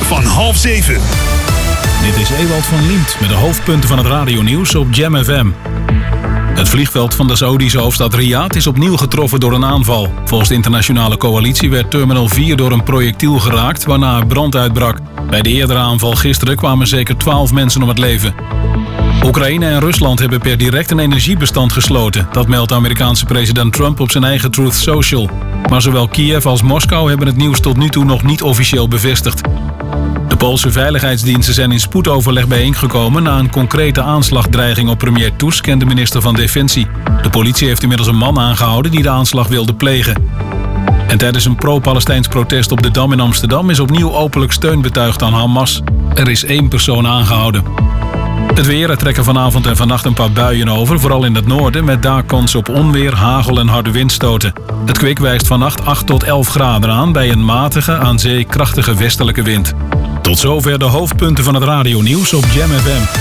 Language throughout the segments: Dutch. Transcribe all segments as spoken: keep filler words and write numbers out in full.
van half zeven. Dit is Ewald van Liemt met de hoofdpunten van het radionieuws op Jam F M. Het vliegveld van de Saoedische hoofdstad Riyadh is opnieuw getroffen door een aanval. Volgens de internationale coalitie werd Terminal vier door een projectiel geraakt, waarna er brand uitbrak. Bij de eerdere aanval gisteren kwamen zeker twaalf mensen om het leven. Oekraïne en Rusland hebben per direct een energiebestand gesloten. Dat meldt de Amerikaanse president Trump op zijn eigen Truth Social. Maar zowel Kiev als Moskou hebben het nieuws tot nu toe nog niet officieel bevestigd. De Poolse veiligheidsdiensten zijn in spoedoverleg bijeengekomen na een concrete aanslagdreiging op premier Tusk en de minister van Defensie. De politie heeft inmiddels een man aangehouden die de aanslag wilde plegen. En tijdens een pro-Palestijns protest op de Dam in Amsterdam is opnieuw openlijk steun betuigd aan Hamas. Er is één persoon aangehouden. Het weer, er trekken vanavond en vannacht een paar buien over, vooral in het noorden, met daar kans op onweer, hagel en harde windstoten. Het kwik wijst vannacht acht tot elf graden aan bij een matige, aan zee krachtige westelijke wind. Tot zover de hoofdpunten van het radionieuws op Jam F M.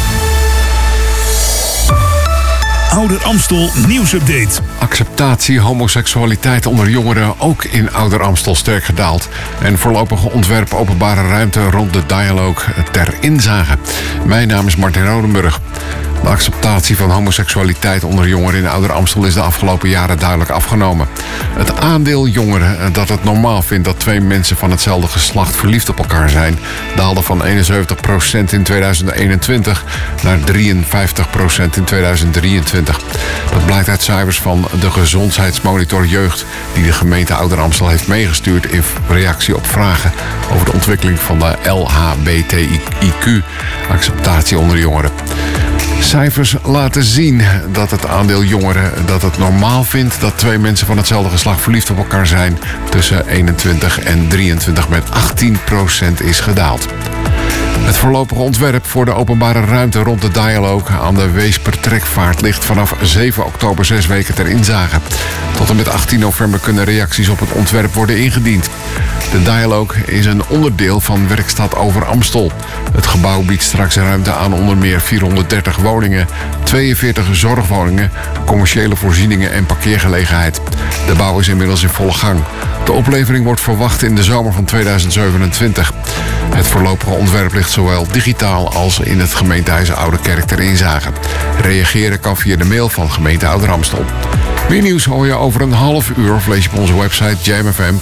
Ouder Amstel nieuwsupdate. Acceptatie homoseksualiteit onder jongeren ook in Ouder Amstel sterk gedaald. En voorlopige ontwerp openbare ruimte rond de dialoog ter inzage. Mijn naam is Martin Rodenburg. De acceptatie van homoseksualiteit onder jongeren in Ouder Amstel is de afgelopen jaren duidelijk afgenomen. Het aandeel jongeren dat het normaal vindt dat twee mensen van hetzelfde geslacht verliefd op elkaar zijn, daalde van eenenzeventig procent in tweeduizend eenentwintig naar drieënvijftig procent in tweeduizend drieëntwintig. Dat blijkt uit cijfers van de Gezondheidsmonitor Jeugd die de gemeente Ouder Amstel heeft meegestuurd in reactie op vragen over de ontwikkeling van de L H B T I Q-acceptatie onder jongeren. Cijfers laten zien dat het aandeel jongeren dat het normaal vindt dat twee mensen van hetzelfde geslacht verliefd op elkaar zijn tussen eenentwintig en drieëntwintig met achttien procent is gedaald. Het voorlopige ontwerp voor de openbare ruimte rond de dialoog aan de Weespertrekvaart ligt vanaf zeven oktober zes weken ter inzage. Tot en met achttien november kunnen reacties op het ontwerp worden ingediend. De dialoog is een onderdeel van Werkstad Over Amstel. Het gebouw biedt straks ruimte aan onder meer vierhonderddertig woningen, tweeënveertig zorgwoningen, commerciële voorzieningen en parkeergelegenheid. De bouw is inmiddels in volle gang. De oplevering wordt verwacht in de zomer van tweeduizend zevenentwintig. Het voorlopige ontwerp ligt zowel digitaal als in het gemeentehuis Oude Kerk ter inzage. Reageren kan via de mail van gemeente Ouder Amstel. Meer nieuws hoor je over een half uur of lees je op onze website jam f m